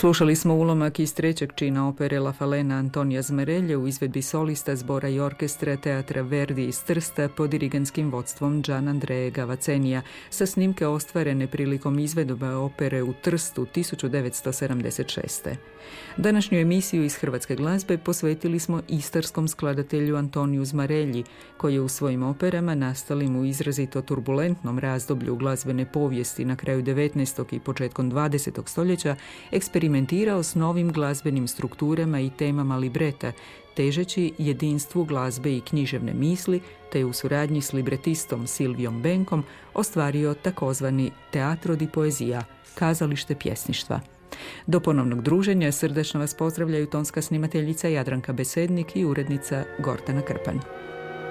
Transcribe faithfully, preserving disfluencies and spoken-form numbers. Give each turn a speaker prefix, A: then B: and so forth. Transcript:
A: Slušali smo ulomak iz trećeg čina opere La Falena Antonija Zmerelje u izvedbi solista zbora i orkestra Teatra Verdi iz Trsta pod dirigentskim vodstvom Gian Andreje Gavacenija sa snimke ostvarene prilikom izvedbe opere u Trstu tisuću devetsto sedamdeset šeste. Današnju emisiju iz hrvatske glazbe posvetili smo istarskom skladatelju Antoniju Zmarelji, koji je u svojim operama nastalim u izrazito turbulentnom razdoblju glazbene povijesti na kraju devetnaestog i početkom dvadesetog stoljeća eksperimentirao s novim glazbenim strukturama i temama libreta, težeći jedinstvu glazbe i književne misli, te je u suradnji s libretistom Silvijom Benkom ostvario takozvani teatro di poezija, kazalište pjesništva. Do ponovnog druženja srdačno vas pozdravljaju tonska snimateljica Jadranka Besednik i urednica Gordana Krpan.